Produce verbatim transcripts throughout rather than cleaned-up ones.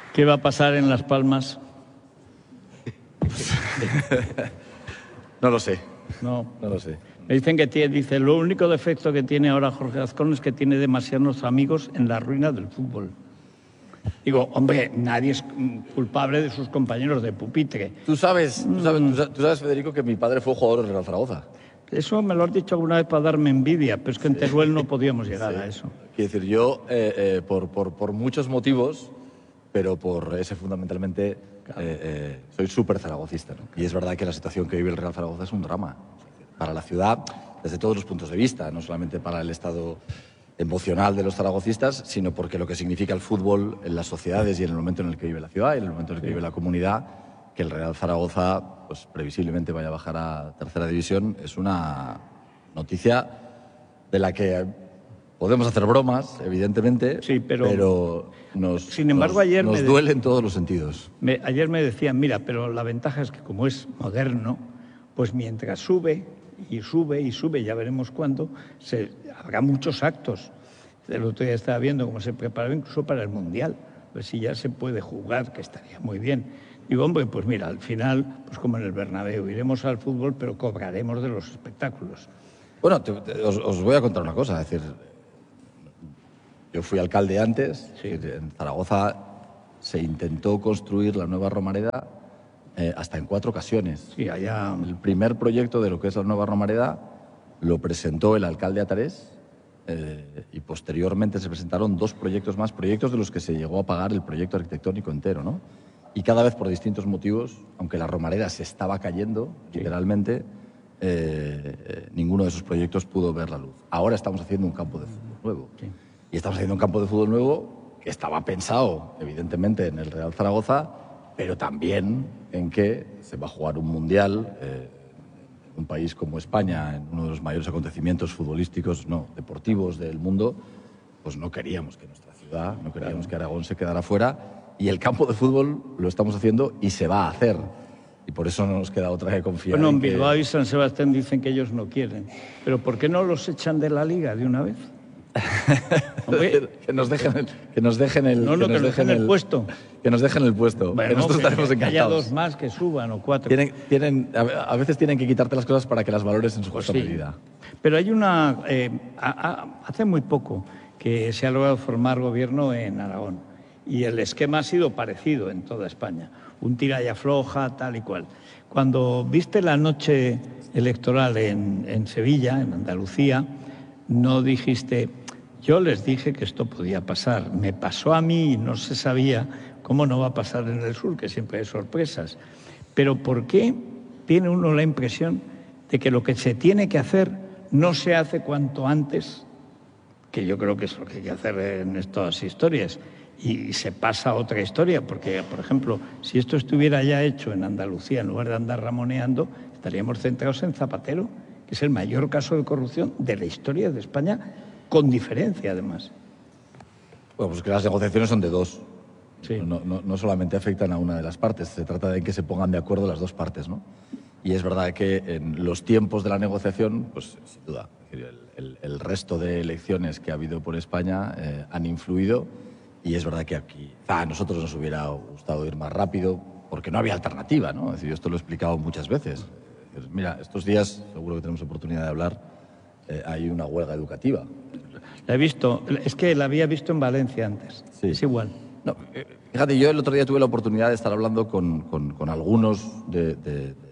¿Qué va a pasar en Las Palmas? No lo sé. No. No lo sé. Me dicen que tiene, dice, lo único defecto que tiene ahora Jorge Azcón es que tiene demasiados amigos en la ruina del fútbol. Digo, hombre, nadie es culpable de sus compañeros de pupitre. Tú sabes, tú sabes, tú sabes, tú sabes, Federico, que mi padre fue jugador del Real Zaragoza. Eso me lo has dicho alguna vez para darme envidia, pero es que en Teruel no podíamos llegar Sí. a eso. Quiero decir, yo, eh, eh, por, por, por muchos motivos, pero por ese fundamentalmente, claro. eh, eh, soy súper zaragocista, ¿no? Y es verdad que la situación que vive el Real Zaragoza es un drama para la ciudad, desde todos los puntos de vista, no solamente para el estado emocional de los zaragocistas, sino porque lo que significa el fútbol en las sociedades y en el momento en el que vive la ciudad y en el momento en el que vive la comunidad, que el Real Zaragoza, pues previsiblemente vaya a bajar a tercera división, es una noticia de la que podemos hacer bromas, evidentemente, sí, pero, pero nos, sin embargo, nos, ayer nos me duele en todos los sentidos. Me, ayer me decían, mira, pero la ventaja es que como es moderno, pues mientras sube y sube y sube, ya veremos cuándo, se, habrá muchos actos. El otro día estaba viendo cómo se preparaba incluso para el Mundial, a ver si ya se puede jugar, que estaría muy bien. Digo, hombre, pues mira, al final, pues como en el Bernabéu, iremos al fútbol, pero cobraremos de los espectáculos. Bueno, te, te, os, os voy a contar una cosa, es decir, yo fui alcalde antes, sí. En Zaragoza se intentó construir la nueva Romareda eh, hasta en cuatro ocasiones. Sí, allá... El primer proyecto de lo que es la nueva Romareda lo presentó el alcalde Atarés eh, y posteriormente se presentaron dos proyectos más, proyectos de los que se llegó a pagar el proyecto arquitectónico entero, ¿no? Y cada vez por distintos motivos, aunque la Romareda se estaba cayendo, sí. literalmente, eh, eh, ninguno de esos proyectos pudo ver la luz. Ahora estamos haciendo un campo de fútbol nuevo. Sí. Y estamos haciendo un campo de fútbol nuevo que estaba pensado, evidentemente, en el Real Zaragoza, pero también en que se va a jugar un mundial eh, en un país como España, en uno de los mayores acontecimientos futbolísticos, no, deportivos del mundo. Pues no queríamos que nuestra ciudad, no queríamos que Aragón se quedara fuera. Y el campo de fútbol lo estamos haciendo y se va a hacer. Y por eso no nos queda otra que confiar. Bueno, en, en Bilbao que... y San Sebastián dicen que ellos no quieren. Pero ¿por qué no los echan de la liga de una vez? que nos dejen el, que nos dejen el, no, no, que nos que dejen el, el puesto. Que nos dejen el puesto. Bueno, que nosotros que, estaremos que encantados. haya dos más que suban o cuatro. Tienen, tienen, a veces tienen que quitarte las cosas para que las valores en su pues justa sí. medida. Pero hay una... Eh, a, a, hace muy poco que se ha logrado formar gobierno en Aragón. Y el esquema ha sido parecido en toda España. Un tira y afloja, tal y cual. Cuando viste la noche electoral en, en Sevilla, en Andalucía, no dijiste, yo les dije que esto podía pasar. Me pasó a mí y no se sabía cómo no va a pasar en el sur, que siempre hay sorpresas. Pero ¿por qué tiene uno la impresión de que lo que se tiene que hacer no se hace cuanto antes? Que yo creo que es lo que hay que hacer en estas historias. Y se pasa a otra historia, porque, por ejemplo, si esto estuviera ya hecho en Andalucía, en lugar de andar ramoneando, estaríamos centrados en Zapatero, que es el mayor caso de corrupción de la historia de España, con diferencia, además. Bueno, pues que las negociaciones son de dos. Sí. No, no, no solamente afectan a una de las partes, se trata de que se pongan de acuerdo las dos partes, ¿no? Y es verdad que en los tiempos de la negociación, pues sin duda, el, el, el resto de elecciones que ha habido por España eh, han influido. Y es verdad que aquí a nosotros nos hubiera gustado ir más rápido porque no había alternativa, ¿no? Es decir, yo esto lo he explicado muchas veces. Mira, estos días, seguro que tenemos oportunidad de hablar, eh, hay una huelga educativa. La he visto, es que la había visto en Valencia antes, sí. Es igual. No, eh, fíjate, yo el otro día tuve la oportunidad de estar hablando con, con, con algunos de, de, de, de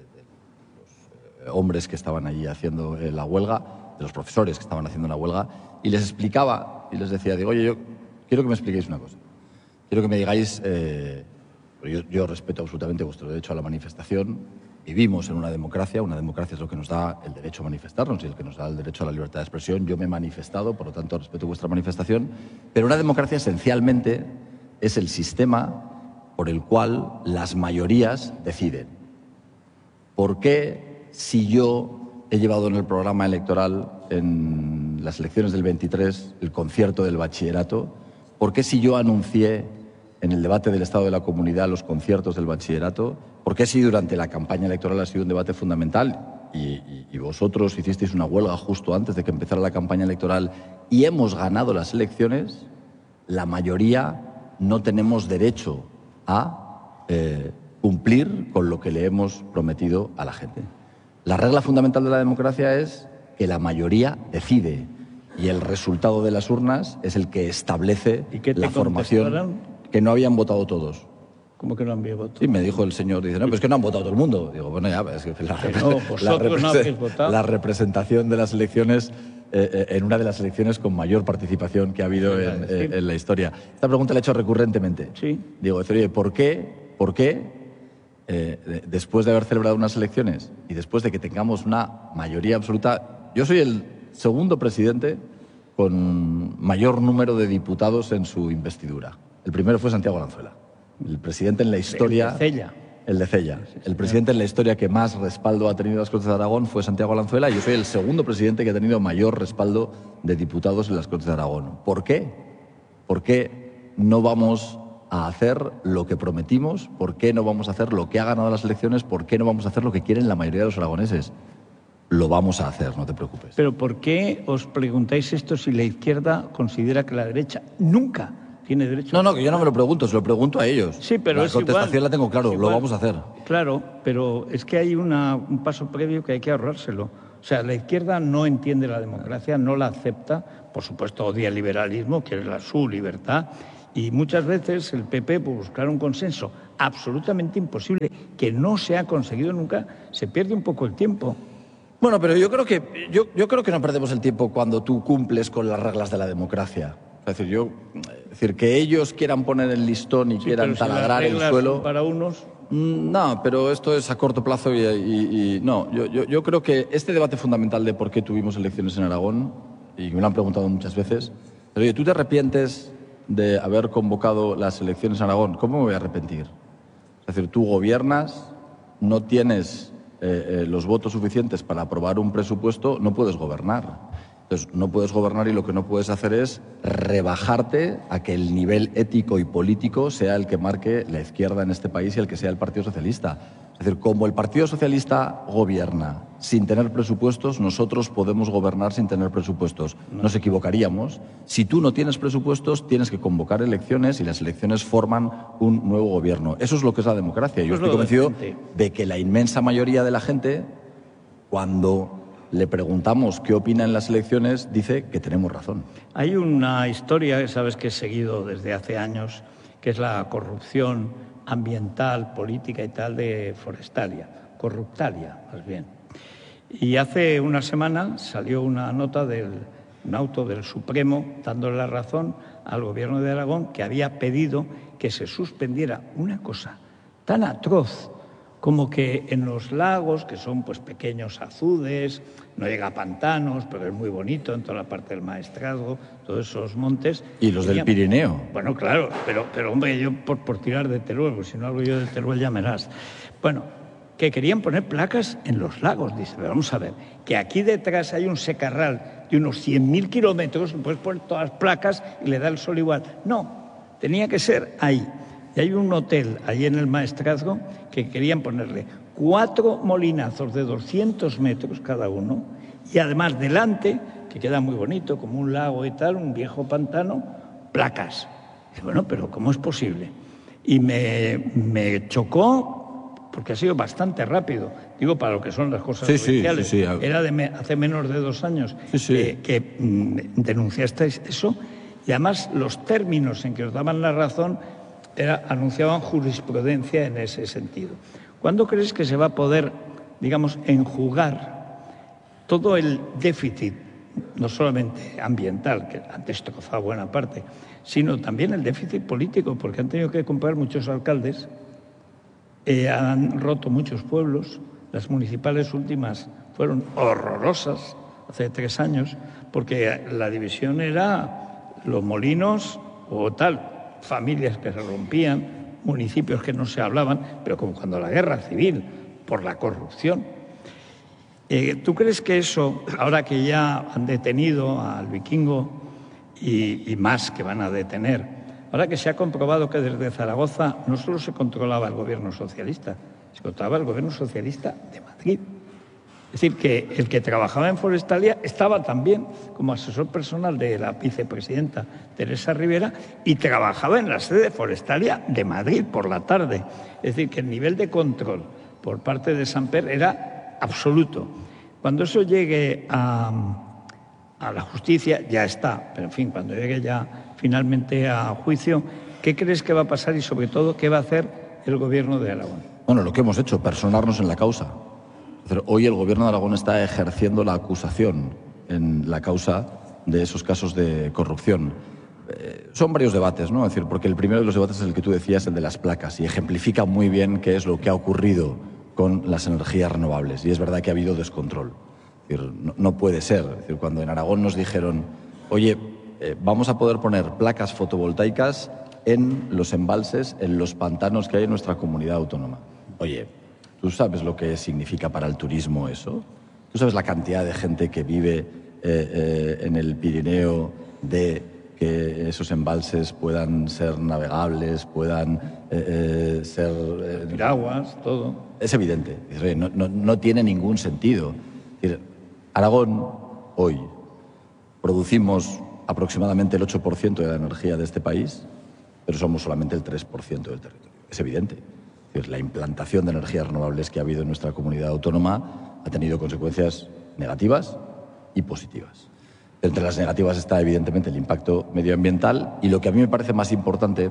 los hombres que estaban allí haciendo eh, la huelga, de los profesores que estaban haciendo la huelga, y les explicaba, y les decía, digo, oye, yo... quiero que me expliquéis una cosa. Quiero que me digáis, eh, yo, yo respeto absolutamente vuestro derecho a la manifestación. Vivimos en una democracia, una democracia es lo que nos da el derecho a manifestarnos y el que nos da el derecho a la libertad de expresión. Yo me he manifestado, por lo tanto respeto vuestra manifestación, pero una democracia esencialmente es el sistema por el cual las mayorías deciden. ¿Por qué si yo he llevado en el programa electoral en las elecciones del veintitrés el concierto del bachillerato? ¿Por qué si yo anuncié en el debate del Estado de la Comunidad los conciertos del bachillerato? ¿Por qué si durante la campaña electoral ha sido un debate fundamental y, y, y vosotros hicisteis una huelga justo antes de que empezara la campaña electoral y hemos ganado las elecciones, la mayoría no tenemos derecho a eh, cumplir con lo que le hemos prometido a la gente. La regla fundamental de la democracia es que la mayoría decide y el resultado de las urnas es el que establece ¿Y qué te la formación contestaron? que no habían votado todos. ¿Cómo que no han votado? Sí, me dijo el señor, dice, no, pues es que no han votado todo el mundo. Digo, bueno, ya, es que la, Que no, vosotros no habéis votado. la representación de las elecciones, eh, eh, en una de las elecciones con mayor participación que ha habido Sí, en, sí. eh, en la historia. Esta pregunta la he hecho recurrentemente. Sí. Digo, oye, ¿por qué, por qué eh, de- después de haber celebrado unas elecciones y después de que tengamos una mayoría absoluta, yo soy el segundo presidente con mayor número de diputados en su investidura. El primero fue Santiago Alanzuela. El presidente en la historia... El de Cella. El de Cella. El presidente en la historia que más respaldo ha tenido en las Cortes de Aragón fue Santiago Alanzuela y yo soy el segundo presidente que ha tenido mayor respaldo de diputados en las Cortes de Aragón. ¿Por qué? ¿Por qué no vamos a hacer lo que prometimos? ¿Por qué no vamos a hacer lo que ha ganado las elecciones? ¿Por qué no vamos a hacer lo que quieren la mayoría de los aragoneses? Lo vamos a hacer, no te preocupes. Pero ¿por qué os preguntáis esto si la izquierda considera que la derecha nunca tiene derecho? No, no, que yo no me lo pregunto, se lo pregunto a ellos. Sí, pero la es contestación igual, la tengo claro, es lo igual. vamos a hacer. Claro, pero es que hay una, un paso previo que hay que ahorrárselo. O sea, la izquierda no entiende la democracia, no la acepta, por supuesto odia el liberalismo, que es la, su libertad, y muchas veces el P P, por buscar un consenso absolutamente imposible, que no se ha conseguido nunca, se pierde un poco el tiempo. Bueno, pero yo creo que yo, yo creo que no perdemos el tiempo cuando tú cumples con las reglas de la democracia. Es decir, yo, es decir, que ellos quieran poner el listón y Sí, quieran pero si las taladrar el reglas suelo. son para unos, Mm, No, pero esto es a corto plazo y, y- y no. Yo, yo, yo creo que este debate fundamental de por qué tuvimos elecciones en Aragón, y me lo han preguntado muchas veces, pero oye, ¿tú te arrepientes de haber convocado las elecciones en Aragón? ¿Cómo me voy a arrepentir? Es decir, tú gobiernas, no tienes eh, eh, los votos suficientes para aprobar un presupuesto, no puedes gobernar. Entonces, no puedes gobernar y lo que no puedes hacer es rebajarte a que el nivel ético y político sea el que marque la izquierda en este país y el que sea el Partido Socialista. Es decir, como el Partido Socialista gobierna sin tener presupuestos, nosotros podemos gobernar sin tener presupuestos. Nos equivocaríamos. Si tú no tienes presupuestos, tienes que convocar elecciones y las elecciones forman un nuevo gobierno. Eso es lo que es la democracia. Yo Eso es estoy lo convencido decente. de que la inmensa mayoría de la gente, cuando le preguntamos qué opina en las elecciones, dice que tenemos razón. hay una historia, sabes que he seguido desde hace años, que es la corrupción ambiental, política y tal de Forestalia, corruptalia más bien. Y hace una semana salió una nota del un auto del Supremo dándole la razón al gobierno de Aragón, que había pedido que se suspendiera una cosa tan atroz como que en los lagos, que son pues pequeños azudes, no llega a pantanos, pero es muy bonito en toda la parte del Maestrazgo, todos esos montes. Y los del querían- Pirineo. Bueno, claro, pero, pero hombre, yo por, por tirar de Teruel, porque si no hablo yo de Teruel ya me verás. Bueno, que querían poner placas en los lagos, dice, pero vamos a ver, que aquí detrás hay un secarral de unos cien mil kilómetros, puedes poner todas las placas y le da el sol igual. No, tenía que ser ahí. Y hay un hotel allí en el Maestrazgo que querían ponerle cuatro molinazos de doscientos metros cada uno y además delante, que queda muy bonito, como un lago y tal, un viejo pantano, placas. Y bueno, pero ¿cómo es posible? Y me, me chocó porque ha sido bastante rápido. Digo, para lo que son las cosas Sí, sí, judiciales. sí, sí. Era de me- hace menos de dos años Sí, sí. que, que mm, denunciasteis eso y además los términos en que os daban la razón era, anunciaban jurisprudencia en ese sentido. ¿Cuándo crees que se va a poder, digamos, enjugar todo el déficit, no solamente ambiental, que han destrozado buena parte, sino también el déficit político, porque han tenido que comprar muchos alcaldes, eh, han roto muchos pueblos, las municipales últimas fueron horrorosas hace tres años, porque la división era los molinos o tal, familias que se rompían, municipios que no se hablaban, pero como cuando la guerra civil, por la corrupción. Eh, ¿Tú crees que eso, ahora que ya han detenido al Vikingo y, y más que van a detener, ahora que se ha comprobado que desde Zaragoza no solo se controlaba el gobierno socialista, se controlaba el gobierno socialista de Madrid, Es decir, que el que trabajaba en Forestalia estaba también como asesor personal de la vicepresidenta Teresa Rivera y trabajaba en la sede de Forestalia de Madrid por la tarde. Es decir, que el nivel de control por parte de Samper era absoluto. Cuando eso llegue a, a la justicia, ya está, pero en fin, cuando llegue ya finalmente a juicio, ¿qué crees que va a pasar y sobre todo qué va a hacer el gobierno de Aragón? Bueno, lo que hemos hecho, personarnos en la causa. Hoy el Gobierno de Aragón está ejerciendo la acusación en la causa de esos casos de corrupción. Eh, son varios debates, ¿no? Es decir, porque el primero de los debates es el que tú decías, el de las placas, y ejemplifica muy bien qué es lo que ha ocurrido con las energías renovables. Y es verdad que ha habido descontrol. Es decir, no, no puede ser. Es decir, cuando en Aragón nos dijeron, oye, eh, vamos a poder poner placas fotovoltaicas en los embalses, en los pantanos que hay en nuestra comunidad autónoma. Oye, ¿tú sabes lo que significa para el turismo eso? ¿Tú sabes la cantidad de gente que vive eh, eh, en el Pirineo de que esos embalses puedan ser navegables, puedan eh, eh, ser... Eh, Piraguas, todo. Es evidente. No, no, no tiene ningún sentido. Aragón, hoy, producimos aproximadamente el ocho por ciento de la energía de este país, pero somos solamente el tres por ciento del territorio. Es evidente. La implantación de energías renovables que ha habido en nuestra comunidad autónoma ha tenido consecuencias negativas y positivas. Entre las negativas está, evidentemente, el impacto medioambiental y lo que a mí me parece más importante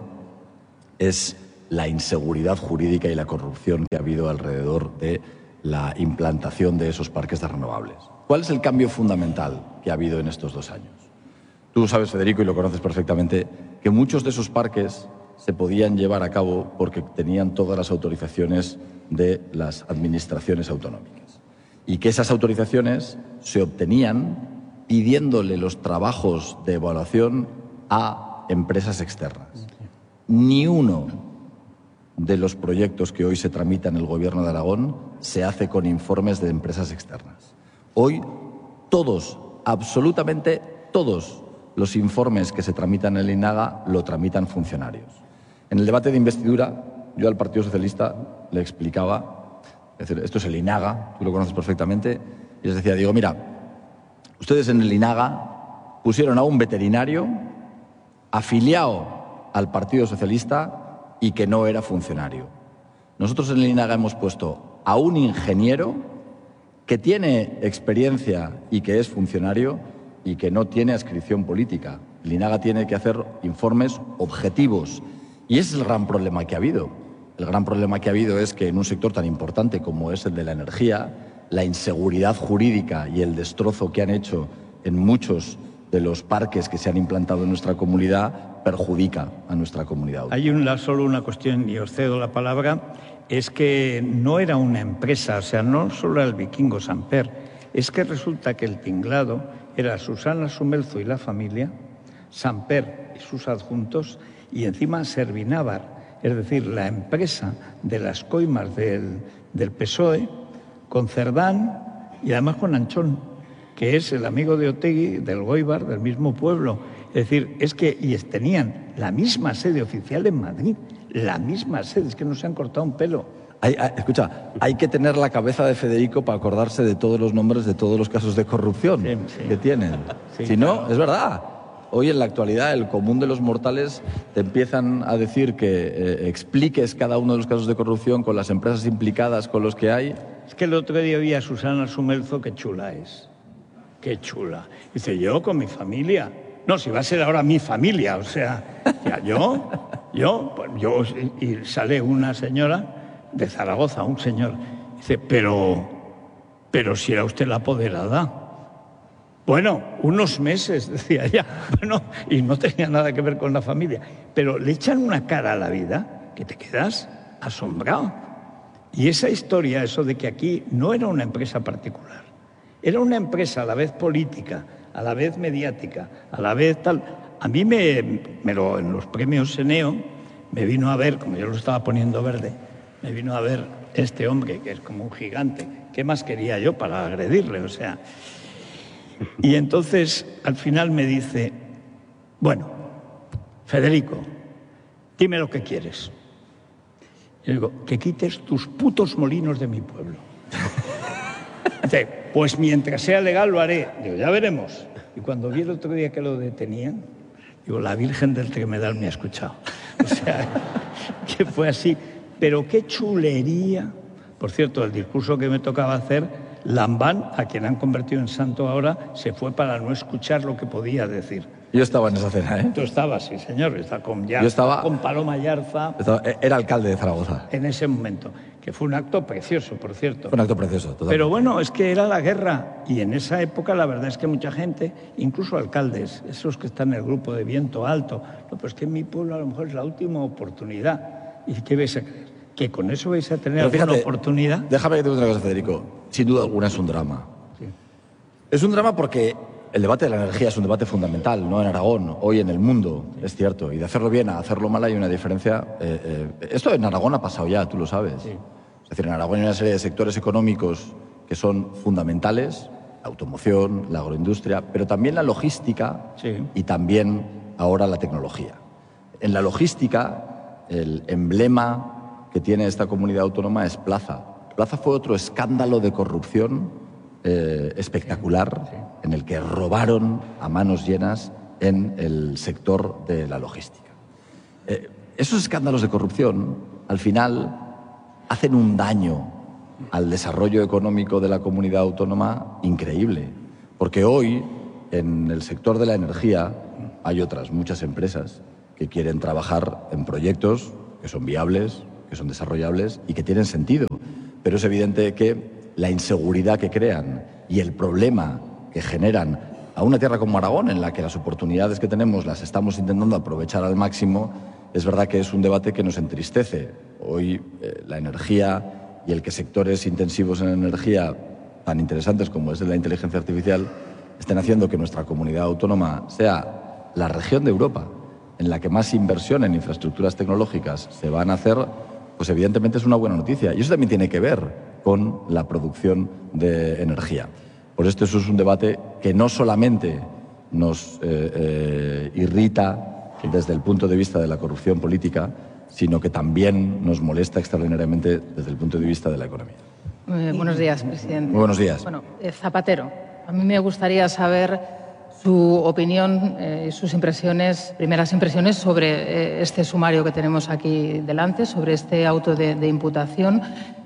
es la inseguridad jurídica y la corrupción que ha habido alrededor de la implantación de esos parques de renovables. ¿Cuál es el cambio fundamental que ha habido en estos dos años? Tú sabes, Federico, y lo conoces perfectamente, que muchos de esos parques se podían llevar a cabo porque tenían todas las autorizaciones de las administraciones autonómicas y que esas autorizaciones se obtenían pidiéndole los trabajos de evaluación a empresas externas. Ni uno de los proyectos que hoy se tramitan en el Gobierno de Aragón se hace con informes de empresas externas. Hoy todos, absolutamente todos los informes que se tramitan en el INAGA lo tramitan funcionarios. En el debate de investidura, yo al Partido Socialista le explicaba, es decir, esto es el INAGA, tú lo conoces perfectamente, y les decía, digo, mira, ustedes en el INAGA pusieron a un veterinario afiliado al Partido Socialista y que no era funcionario. Nosotros en el INAGA hemos puesto a un ingeniero que tiene experiencia y que es funcionario y que no tiene adscripción política. El INAGA tiene que hacer informes objetivos. Y ese es el gran problema que ha habido. El gran problema que ha habido es que en un sector tan importante como es el de la energía, la inseguridad jurídica y el destrozo que han hecho en muchos de los parques que se han implantado en nuestra comunidad perjudica a nuestra comunidad. Hay una, solo una cuestión, y os cedo la palabra, es que no era una empresa, o sea, no solo era el Vikingo Samper, es que resulta que el tinglado era Susana Sumelzo y la familia, Samper y sus adjuntos, y encima Servinávar, es decir, la empresa de las coimas del, del P S O E, con Cerdán y además con Anchón, que es el amigo de Otegi, del Goibar, del mismo pueblo. Es decir, es que y tenían la misma sede oficial en Madrid, la misma sede, es que no se han cortado un pelo. Hay, hay, escucha, hay que tener la cabeza de Federico para acordarse de todos los nombres de todos los casos de corrupción sí, sí. que tienen. Sí, si no, claro. Es verdad. Hoy en la actualidad el común de los mortales te empiezan a decir que eh, expliques cada uno de los casos de corrupción con las empresas implicadas, con los que hay. Es que el otro día vi a Susana Sumelzo, qué chula es, qué chula. Dice, yo con mi familia. No, si va a ser ahora mi familia, o sea, ya yo, yo, pues yo, y sale una señora de Zaragoza, un señor, dice, pero, pero si era usted la apoderada. Bueno, unos meses, decía ella, bueno, y no tenía nada que ver con la familia, pero le echan una cara a la vida que te quedas asombrado. Y esa historia, eso de que aquí no era una empresa particular, era una empresa a la vez política, a la vez mediática, a la vez tal. A mí me, me lo, en los premios Seneo me vino a ver, como yo lo estaba poniendo verde, me vino a ver este hombre que es como un gigante. ¿Qué más quería yo para agredirle? O sea... Y entonces, al final me dice, bueno, Federico, dime lo que quieres. Y digo, que quites tus putos molinos de mi pueblo. Dice, pues mientras sea legal lo haré. Digo, ya veremos. Y cuando vi el otro día que lo detenían, digo, la Virgen del Tremedal me ha escuchado. O sea, que fue así. Pero qué chulería. Por cierto, el discurso que me tocaba hacer, Lambán, a quien han convertido en santo ahora, se fue para no escuchar lo que podía decir. Yo estaba en esa cena, ¿eh? Tú estabas, sí, señor. Está con, Yarza, Yo estaba, con Paloma Yarza. Estaba, era alcalde de Zaragoza. En ese momento. Que fue un acto precioso, por cierto. Fue un acto precioso, totalmente. Pero bueno, es que era la guerra. Y en esa época la verdad es que mucha gente, incluso alcaldes, esos que están en el grupo de Viento Alto, no, pues que en mi pueblo a lo mejor es la última oportunidad. ¿Y qué vais a creer? ¿Que con eso vais a tener Pero alguna fíjate, oportunidad? Déjame que te diga una cosa, Federico. Sin duda alguna es un drama. Sí. Es un drama porque el debate de la energía es un debate fundamental, no en Aragón, hoy en el mundo, sí. Es cierto. Y de hacerlo bien a hacerlo mal hay una diferencia. Eh, eh, esto en Aragón ha pasado ya, tú lo sabes. Sí. Es decir, en Aragón hay una serie de sectores económicos que son fundamentales, la automoción, la agroindustria, pero también la logística sí. Y también ahora la tecnología. En la logística, el emblema que tiene esta comunidad autónoma es Plaza. Plaza fue otro escándalo de corrupción eh, espectacular sí. Sí. En el que robaron a manos llenas en el sector de la logística. Eh, esos escándalos de corrupción, al final, hacen un daño al desarrollo económico de la comunidad autónoma increíble. Porque hoy, en el sector de la energía, hay otras muchas empresas que quieren trabajar en proyectos que son viables, que son desarrollables y que tienen sentido. Pero es evidente que la inseguridad que crean y el problema que generan a una tierra como Aragón, en la que las oportunidades que tenemos las estamos intentando aprovechar al máximo, es verdad que es un debate que nos entristece. Hoy eh, la energía y el que sectores intensivos en energía tan interesantes como es la inteligencia artificial estén haciendo que nuestra comunidad autónoma sea la región de Europa en la que más inversión en infraestructuras tecnológicas se van a hacer, pues evidentemente es una buena noticia. Y eso también tiene que ver con la producción de energía. Por esto eso es un debate que no solamente nos eh, eh, irrita desde el punto de vista de la corrupción política, sino que también nos molesta extraordinariamente desde el punto de vista de la economía. Eh, buenos días, presidente. Muy buenos días. Bueno, eh, Zapatero, a mí me gustaría saber su opinión y eh, sus impresiones, primeras impresiones sobre eh, este sumario que tenemos aquí delante, sobre este auto de, de imputación.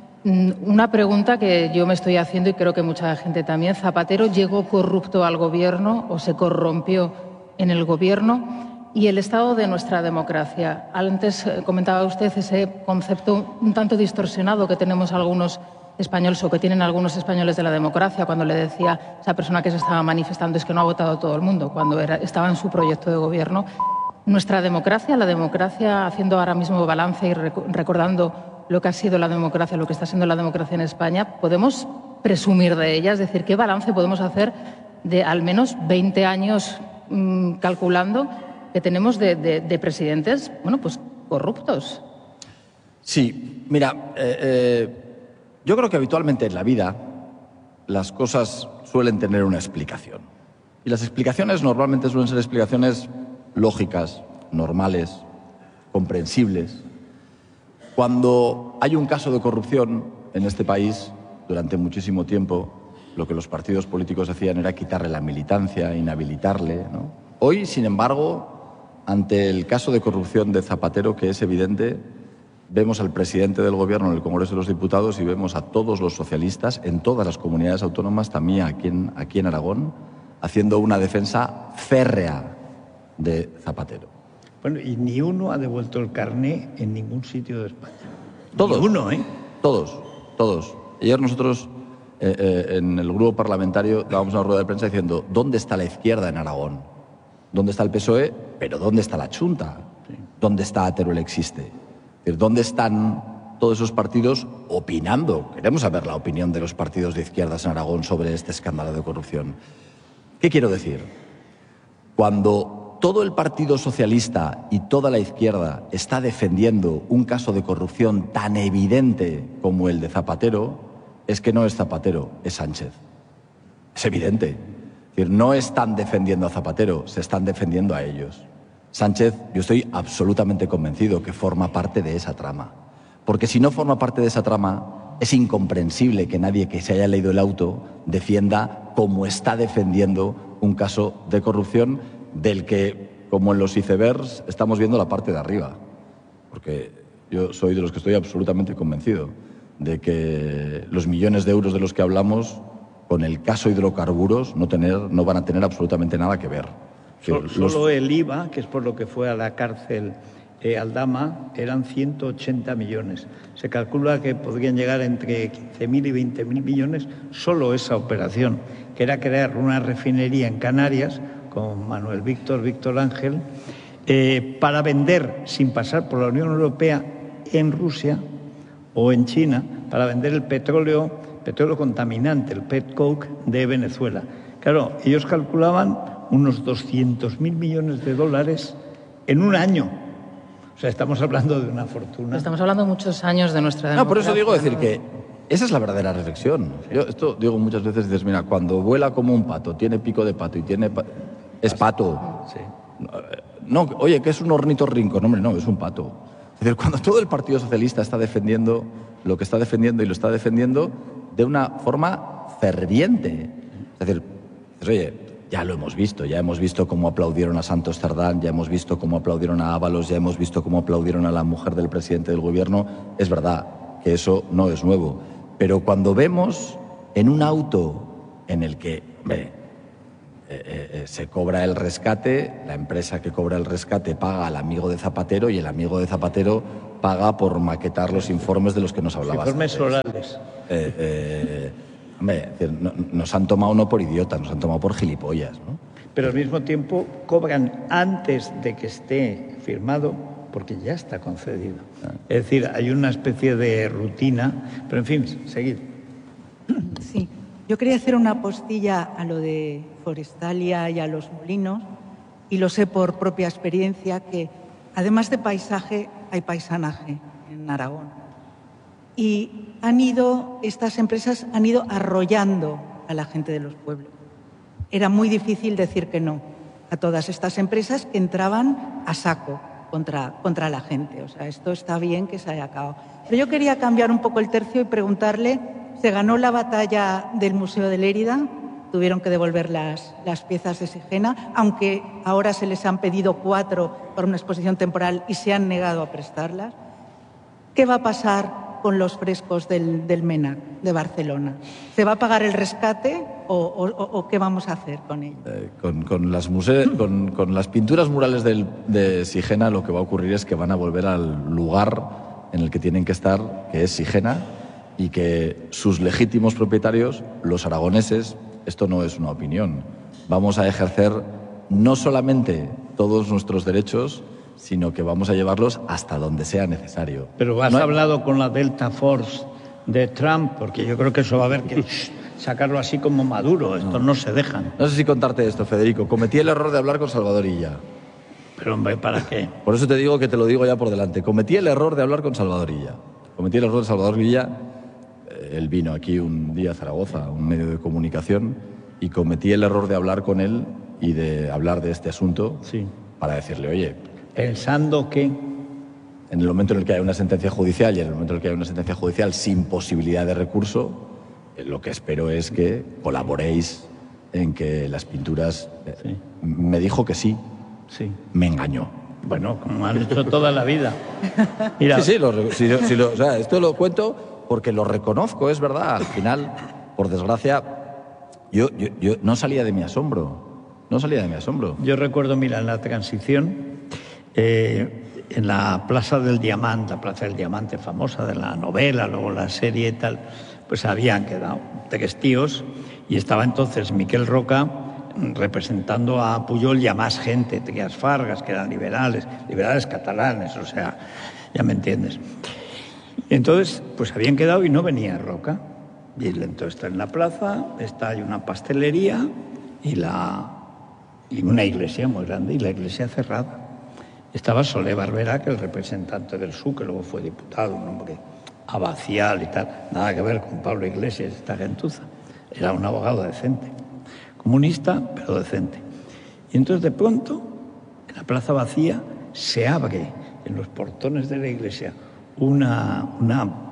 Una pregunta que yo me estoy haciendo y creo que mucha gente también. ¿Zapatero llegó corrupto al gobierno o se corrompió en el gobierno? Y el estado de nuestra democracia. Antes comentaba usted ese concepto un tanto distorsionado que tenemos algunos españoles o que tienen algunos españoles de la democracia, cuando le decía a esa persona que se estaba manifestando es que no ha votado todo el mundo, cuando era, estaba en su proyecto de gobierno. Nuestra democracia, la democracia, haciendo ahora mismo balance y rec recordando lo que ha sido la democracia, lo que está siendo la democracia en España, ¿podemos presumir de ella? Es decir, ¿qué balance podemos hacer de al menos veinte años mmm, calculando que tenemos de, de, de presidentes, bueno, pues corruptos? Sí, mira, eh, eh, yo creo que habitualmente en la vida las cosas suelen tener una explicación. Y las explicaciones normalmente suelen ser explicaciones lógicas, normales, comprensibles. Cuando hay un caso de corrupción en este país, durante muchísimo tiempo, lo que los partidos políticos hacían era quitarle la militancia, inhabilitarle, ¿no? Hoy, sin embargo, ante el caso de corrupción de Zapatero, que es evidente, vemos al presidente del Gobierno en el Congreso de los Diputados y vemos a todos los socialistas en todas las comunidades autónomas, también aquí en, aquí en Aragón, haciendo una defensa férrea de Zapatero. Bueno, y ni uno ha devuelto el carné en ningún sitio de España. Todos. Ni uno, ¿eh? Todos, todos. Ayer nosotros, eh, eh, en el grupo parlamentario, dábamos una rueda de prensa diciendo ¿dónde está la izquierda en Aragón? ¿Dónde está el P S O E? Pero ¿dónde está la Chunta? Sí. ¿Dónde está Teruel Existe? Es decir, ¿dónde están todos esos partidos opinando? Queremos saber la opinión de los partidos de izquierdas en Aragón sobre este escándalo de corrupción. ¿Qué quiero decir? Cuando todo el Partido Socialista y toda la izquierda está defendiendo un caso de corrupción tan evidente como el de Zapatero, es que no es Zapatero, es Sánchez. Es evidente. Es decir, no están defendiendo a Zapatero, se están defendiendo a ellos. Sánchez, yo estoy absolutamente convencido que forma parte de esa trama. Porque si no forma parte de esa trama, es incomprensible que nadie que se haya leído el auto defienda como está defendiendo un caso de corrupción del que, como en los icebergs, estamos viendo la parte de arriba. Porque yo soy de los que estoy absolutamente convencido de que los millones de euros de los que hablamos con el caso hidrocarburos no, tener, no van a tener absolutamente nada que ver. Solo, los... solo el I V A, que es por lo que fue a la cárcel eh, Aldama, eran ciento ochenta millones. Se calcula que podrían llegar entre quince mil y veinte mil millones solo esa operación, que era crear una refinería en Canarias con Manuel Víctor, Víctor Ángel, eh, para vender sin pasar por la Unión Europea en Rusia o en China, para vender el petróleo, petróleo contaminante, el petcoke de Venezuela. Claro, ellos calculaban unos doscientos mil millones de dólares en un año. O sea, estamos hablando de una fortuna. Estamos hablando de muchos años de nuestra democracia. No, por eso digo decir que esa es la verdadera reflexión. Yo esto digo muchas veces, dices, mira, cuando vuela como un pato, tiene pico de pato y tiene... Pa... es pato. Sí. No, oye, que es un ornitorrinco. No, hombre, no, es un pato. Es decir, cuando todo el Partido Socialista está defendiendo lo que está defendiendo y lo está defendiendo de una forma ferviente. Es decir, dices, oye, ya lo hemos visto, ya hemos visto cómo aplaudieron a Santos Cerdán, ya hemos visto cómo aplaudieron a Ábalos, ya hemos visto cómo aplaudieron a la mujer del presidente del gobierno. Es verdad que eso no es nuevo. Pero cuando vemos en un auto en el que hombre, eh, eh, se cobra el rescate, la empresa que cobra el rescate paga al amigo de Zapatero y el amigo de Zapatero paga por maquetar los informes de los que nos hablabas. Informes orales. Eh, eh, hombre, no, nos han tomado no por idiotas, nos han tomado por gilipollas, ¿no? Pero al mismo tiempo cobran antes de que esté firmado porque ya está concedido. Ah. Es decir, hay una especie de rutina, pero en fin, seguid. Sí, yo quería hacer una postilla a lo de Forestalia y a los molinos, y lo sé por propia experiencia que además de paisaje hay paisanaje en Aragón. Y han ido, estas empresas han ido arrollando a la gente de los pueblos. Era muy difícil decir que no a todas estas empresas que entraban a saco contra, contra la gente. O sea, esto está bien que se haya acabado. Pero yo quería cambiar un poco el tercio y preguntarle, ¿se ganó la batalla del Museo de Lérida? Tuvieron que devolver las, las piezas de Sigena, aunque ahora se les han pedido cuatro para una exposición temporal y se han negado a prestarlas. ¿Qué va a pasar con los frescos del, del MENAC de Barcelona? ¿Se va a pagar el rescate o, o, o qué vamos a hacer con ello? Eh, con, con, las muse con, con las pinturas murales del, de Sigena lo que va a ocurrir es que van a volver al lugar en el que tienen que estar, que es Sigena, y que sus legítimos propietarios, los aragoneses, esto no es una opinión, vamos a ejercer no solamente todos nuestros derechos, sino que vamos a llevarlos hasta donde sea necesario. Pero has no hay... hablado con la Delta Force de Trump, porque yo creo que eso va a haber que sacarlo así como Maduro, estos no. no se dejan. No sé si contarte esto, Federico, cometí el error de hablar con Salvador Illa. Pero hombre, ¿para qué? Por eso te digo que te lo digo ya por delante, cometí el error de hablar con Salvador Illa. Cometí el error de Salvador Illa. Él vino aquí un día a Zaragoza, un medio de comunicación, y cometí el error de hablar con él y de hablar de este asunto sí. para decirle, oye... Pensando que... En el momento en el que hay una sentencia judicial y en el momento en el que hay una sentencia judicial sin posibilidad de recurso, lo que espero es que colaboréis en que las pinturas... Sí. Me dijo que sí, sí. Me engañó. Bueno, como han hecho toda la vida. Mira. Sí, sí, lo, si, si lo, o sea, esto lo cuento... porque lo reconozco, es verdad. Al final, por desgracia, yo, yo, yo no salía de mi asombro. No salía de mi asombro. Yo recuerdo, mira, en la transición, eh, en la Plaza del Diamante, la Plaza del Diamante famosa de la novela, luego la serie y tal, pues habían quedado tres tíos y estaba entonces Miquel Roca representando a Pujol y a más gente, Trias Fargas, que eran liberales, liberales catalanes, o sea, ya me entiendes. Entonces, pues habían quedado y no venía Roca. Y entonces está en la plaza, está hay una pastelería y, la, y una iglesia muy grande, y la iglesia cerrada. Estaba Solé Barberá, que es el representante del S U, que luego fue diputado, un hombre abacial y tal. Nada que ver con Pablo Iglesias, esta gentuza. Era un abogado decente. Comunista, pero decente. Y entonces de pronto, en la plaza vacía, se abre en los portones de la iglesia Una, una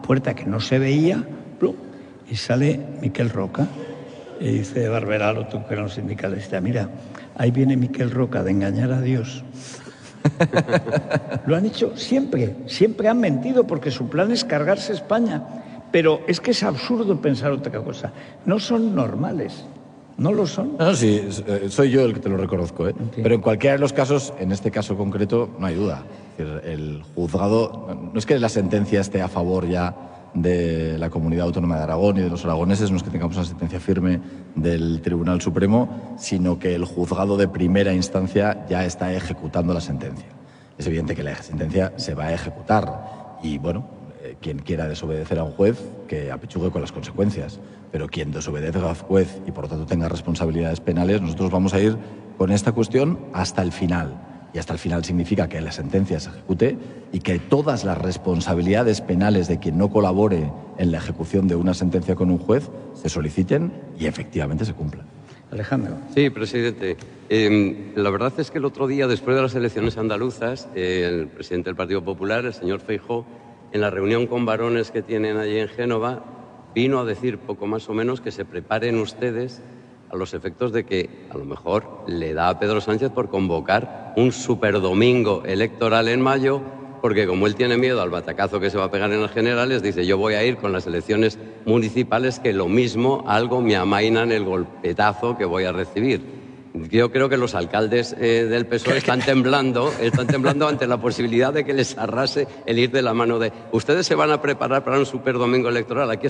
puerta que no se veía, ¡plum! Y sale Miquel Roca. Y dice Barberá, lo que era un sindicalista, mira, ahí viene Miquel Roca de engañar a Dios. Lo han hecho siempre, siempre han mentido porque su plan es cargarse España. Pero es que es absurdo pensar otra cosa. No son normales, no lo son. No, sí, soy yo el que te lo reconozco, ¿eh? Sí. Pero en cualquiera de los casos, en este caso concreto, no hay duda. Es decir, el juzgado, no es que la sentencia esté a favor ya de la Comunidad Autónoma de Aragón y de los aragoneses, no es que tengamos una sentencia firme del Tribunal Supremo, sino que el juzgado de primera instancia ya está ejecutando la sentencia. Es evidente que la sentencia se va a ejecutar y, bueno, eh, quien quiera desobedecer a un juez, que apechugue con las consecuencias, pero quien desobedezca a un juez y, por lo tanto, tenga responsabilidades penales, nosotros vamos a ir con esta cuestión hasta el final. Y hasta el final significa que la sentencia se ejecute y que todas las responsabilidades penales de quien no colabore en la ejecución de una sentencia con un juez se soliciten y efectivamente se cumplan. Alejandro. Sí, presidente. Eh, la verdad es que el otro día, después de las elecciones andaluzas, eh, el presidente del Partido Popular, el señor Feijóo, en la reunión con varones que tienen allí en Génova, vino a decir poco más o menos que se preparen ustedes a los efectos de que a lo mejor le da a Pedro Sánchez por convocar un superdomingo electoral en mayo, porque como él tiene miedo al batacazo que se va a pegar en las generales, dice yo voy a ir con las elecciones municipales que lo mismo algo me amainan el golpetazo que voy a recibir. Yo creo que los alcaldes eh, del P S O E están temblando, están temblando ante la posibilidad de que les arrase el ir de la mano de... Ustedes se van a preparar para un superdomingo electoral. Aquí